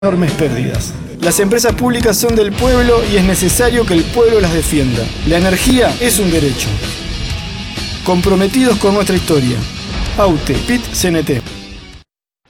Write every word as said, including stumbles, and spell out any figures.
enormes pérdidas. Las empresas públicas son del pueblo y es necesario que el pueblo las defienda. La energía es un derecho. Comprometidos con nuestra historia. AUTE, P I T C N T.